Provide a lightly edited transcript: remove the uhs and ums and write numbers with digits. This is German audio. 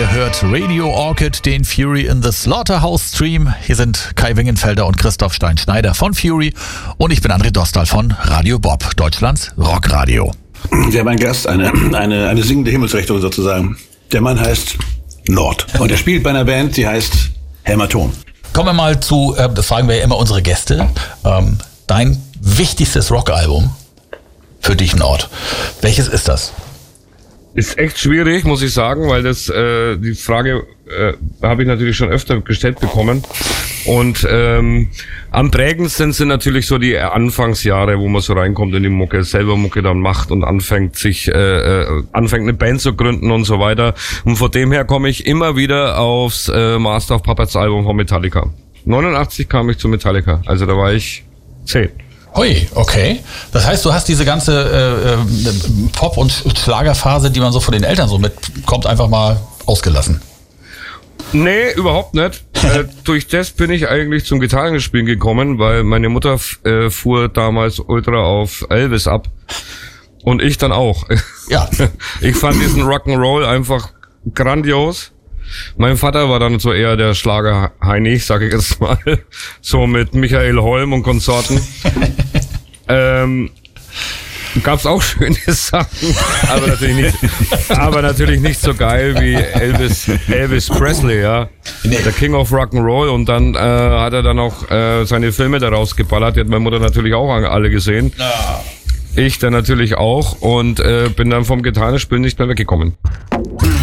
Ihr hört Radio Orchid, den Fury in the Slaughterhouse Stream. Hier sind Kai Wingenfelder und Christoph Stein-Schneider von Fury und ich bin André Dostal von Radio Bob, Deutschlands Rockradio. Wir haben einen Gast, eine singende Himmelsrichtung sozusagen. Der Mann heißt Nord und er spielt bei einer Band, die heißt Hämatom. Kommen wir mal zu, das fragen wir ja immer unsere Gäste, dein wichtigstes Rockalbum für dich, Nord. Welches ist das? Ist echt schwierig, muss ich sagen, weil das die Frage habe ich natürlich schon öfter gestellt bekommen. Und am prägendsten sind natürlich so die Anfangsjahre, wo man so reinkommt in die Mucke, selber Mucke dann macht und anfängt eine Band zu gründen und so weiter. Und von dem her komme ich immer wieder aufs Master of Puppets Album von Metallica. 89 kam ich zu Metallica, also da war ich 10. Hui, okay. Das heißt, du hast diese ganze Pop- und Schlagerphase, die man so von den Eltern so mitkommt, einfach mal ausgelassen. Nee, überhaupt nicht. Durch das bin ich eigentlich zum Gitarrenspielen gekommen, weil meine Mutter fuhr damals ultra auf Elvis ab. Und ich dann auch. Ja. Ich fand diesen Rock'n'Roll einfach grandios. Mein Vater war dann so eher der Schlager-Heini, sag ich jetzt mal. So mit Michael Holm und Konsorten. Gab's auch schöne Sachen, aber natürlich nicht so geil wie Elvis Presley, ja. Nee. Der King of Rock'n'Roll, und dann hat er dann auch seine Filme daraus geballert, die hat meine Mutter natürlich auch alle gesehen. Ich dann natürlich auch und bin dann vom Gitarrenspielen nicht mehr weggekommen.